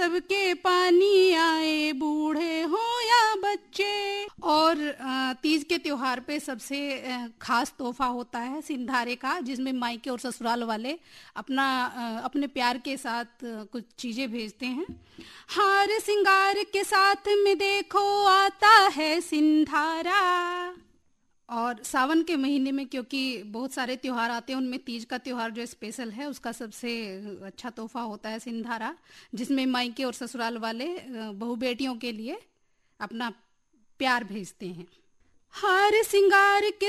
सबके पानी आए, बूढ़े हो या बच्चे। और तीज के त्योहार पे सबसे खास तोहफा होता है सिंधारे का, जिसमें मायके और ससुराल वाले अपने प्यार के साथ कुछ चीजें भेजते हैं। हार सिंगार के साथ में देखो आता है सिंधारा। और सावन के महीने में क्योंकि बहुत सारे त्योहार आते हैं, उनमें तीज का त्योहार जो स्पेशल है उसका सबसे अच्छा तोहफा होता है सिंधारा, जिसमें मायके और ससुराल वाले बहू बेटियों के लिए अपना प्यार भेजते हैं। हार सिंगार के